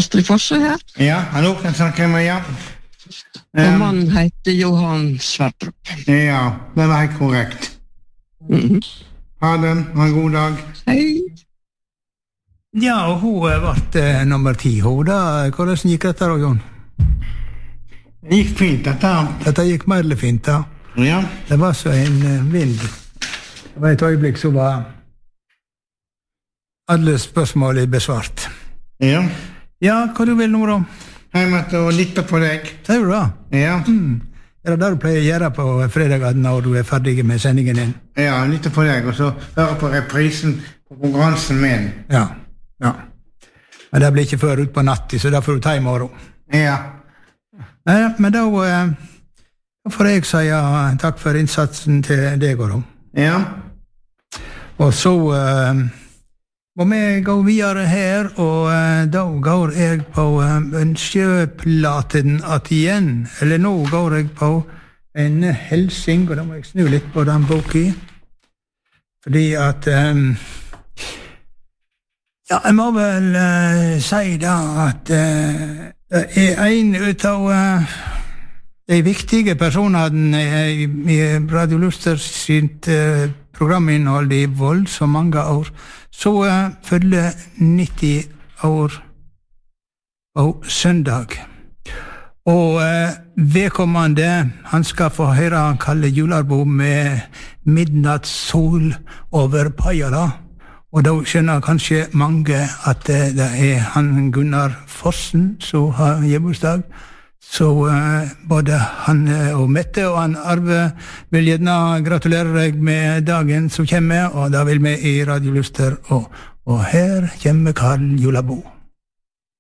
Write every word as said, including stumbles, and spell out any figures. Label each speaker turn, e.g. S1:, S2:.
S1: Astrid Fosse her.
S2: Ja, hallo, kan snakke med ja.
S1: Og mannen heter Johan Sverdrup.
S2: Ja, det var helt korrekt.
S1: Mm-hmm.
S2: Ha det, ha en god dag.
S1: Hei.
S3: Ja, og hun ble uh, nummer ti, hun da. Hvordan gikk dette da, Jon?
S2: Det gikk fint, dette.
S3: Dette gikk mer eller fint, da.
S2: Ja.
S3: Det var så en uh, vind. Det var et øyeblikk så var alle spørsmål besvart.
S2: Ja.
S3: Ja, hva du vil nå da?
S2: Jeg måtte lytte på deg.
S3: Sier du da?
S2: Ja.
S3: Mm. Er det det du pleier å gjøre på fredagen når du er ferdig med sendingen din?
S2: Ja, lytte på deg, og så høre på reprisen på konkurransen min.
S3: Ja, ja. Men det blir ikke før ut på natt, så da får du ta i morgen.
S2: Ja.
S3: Nei, men da, da får jeg si takk for innsatsen til deg og da.
S2: Ja.
S3: Og så uh, må vi gå videre her, og uh, da går jeg på uh, ønskeplaten at igjen, eller nå går jeg på en helsing, og da må jeg snu litt på den boka, fordi at um, ja, jeg må vel uh, si da at uh, det er en ut av uh, de viktige personene i, i Radio Luster sitt uh, programinnhold i vold så mange år, så uh, følger nitti år på søndag. Og uh, vedkommende, han skal få høre Kalle Jularbo med midnattssol over Pajala. Og da skjønner kanskje mange at uh, det er han Gunnar Fossen som har hjemmesdag. Så uh, både han uh, og Mette og han Arve vil gjerne gratulere deg med dagen som kommer, og da vil vi i Radio Luster, og, og her kommer Karl Julabo.